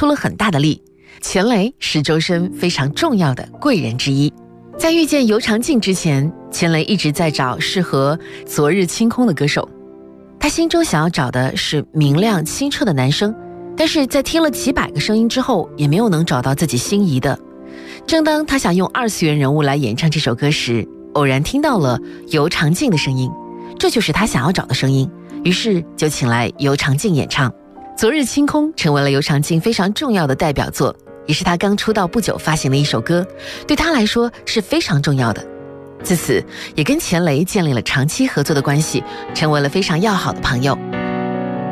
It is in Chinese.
出了很大的力。钱雷是周深非常重要的贵人之一。在遇见尤长靖之前，钱雷一直在找适合昨日清空的歌手。他心中想要找的是明亮清澈的男生，但是在听了几百个声音之后，也没有能找到自己心仪的。正当他想用二次元人物来演唱这首歌时，偶然听到了尤长靖的声音，这就是他想要找的声音，于是就请来尤长靖演唱。昨日清空成为了尤长靖非常重要的代表作，也是他刚出道不久发行的一首歌，对他来说是非常重要的。自此也跟钱雷建立了长期合作的关系，成为了非常要好的朋友。